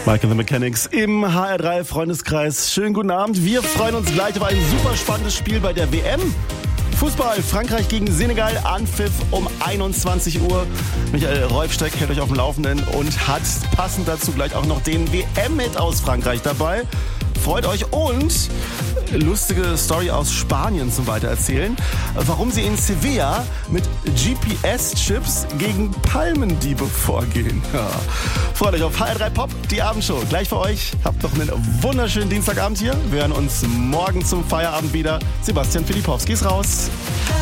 Mike and the Mechanics im HR3 Freundeskreis. Schönen guten Abend. Wir freuen uns gleich auf ein super spannendes Spiel bei der WM. Fußball, Frankreich gegen Senegal, Anpfiff um 21 Uhr. Michael Reufsteck hält euch auf dem Laufenden und hat passend dazu gleich auch noch den WM-Hit aus Frankreich dabei. Freut euch und lustige Story aus Spanien zum Weitererzählen. Warum sie in Sevilla mit GPS-Chips gegen Palmendiebe vorgehen. Ja. Freut euch auf HR3 Pop, die Abendshow. Gleich für euch. Habt noch einen wunderschönen Dienstagabend hier. Wir hören uns morgen zum Feierabend wieder. Sebastian Filipowski ist raus.